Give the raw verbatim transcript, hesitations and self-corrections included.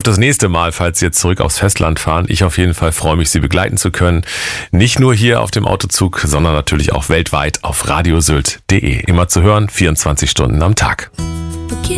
das nächste Mal, falls Sie jetzt zurück aufs Festland fahren. Ich auf jeden Fall freue mich, Sie begleiten zu können. Nicht nur hier auf dem Autozug, sondern natürlich auch weltweit auf radiosylt punkt de. Immer zu hören, vierundzwanzig Stunden am Tag.